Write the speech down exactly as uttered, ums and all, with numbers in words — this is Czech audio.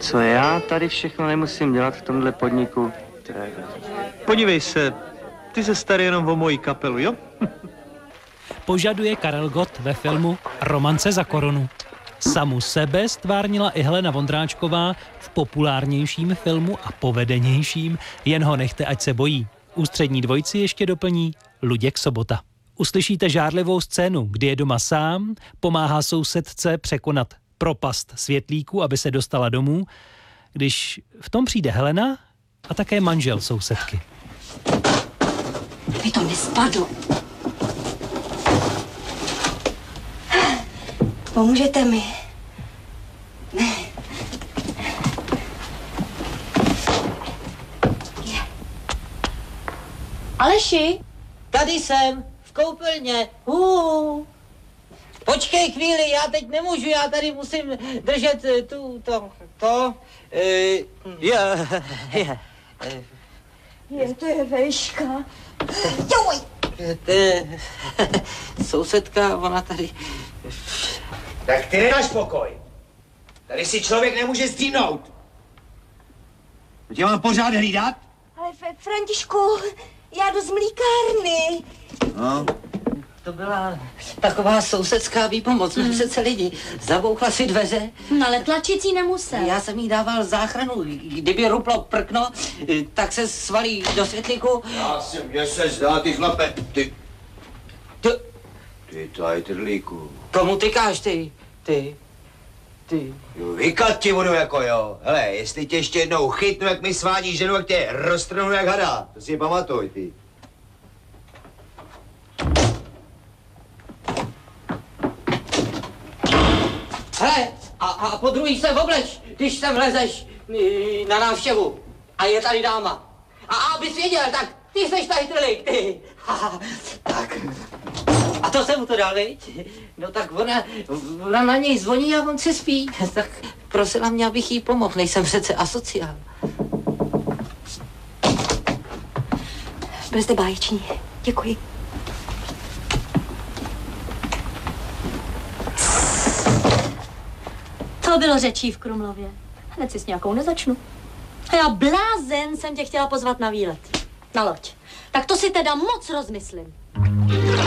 Co já tady všechno nemusím dělat v tomhle podniku? Je... Podívej se, ty se starý jenom o moji kapelu, jo? Požaduje Karel Gott ve filmu Romance za korunu. Samu sebe stvárnila i Helena Vondráčková v populárnějším filmu a povedenějším Jen ho nechte, ať se bojí. Ústřední dvojici ještě doplní Luděk Sobota. Uslyšíte žárlivou scénu, kdy je doma sám, pomáhá sousedce překonat propast světlíků, aby se dostala domů, když v tom přijde Helena a také manžel sousedky. Mi to nespadlo. Pomůžete mi? Aleši, tady jsem, v koupelně. Hů. Počkej chvíli, já teď nemůžu, já tady musím držet tu, to, to. Je, je. Je, to je vejška. Joj! To je sousedka, ona tady... Tak ty nedáš pokoj. Tady si člověk nemůže střímnout. To tě mám pořád hlídat? Ale Františku, já jdu z mlíkárny. No. To byla taková sousedská výpomoc, hmm. přece lidi. Zabouchla si dveře. No ale tlačící nemusel. Já jsem jí dával záchranu. Kdyby ruplo prkno, tak se svalí do světlíku. Já si, mně se zdá, ty chlape, ty... Ty, Ty tajtrlíku. komu tykáš ty? Ty? Ty? Jo, vykat ti budu jako jo. Hele, jestli tě ještě jednou chytnu, jak mi svádí ženu, jak tě roztrhnu jak hada. To si pamatuj, ty. Hele, a, a po druhý se obleč, když sem lezeš y, na návštěvu. A je tady dáma. A abys věděl, tak ty seš tady trlík, ty. Ha, tak. A to jsem mu to dal, viď? No tak ona, ona na něj zvoní a on si spí. Tak prosila mě, abych jí pomohl, nejsem přece asociál. Byl jste báječný. Děkuji. To bylo řečí v Krumlově. Hned si s nějakou nezačnu. A já blázen jsem tě chtěla pozvat na výlet. Na loď. Tak to si teda moc rozmyslím.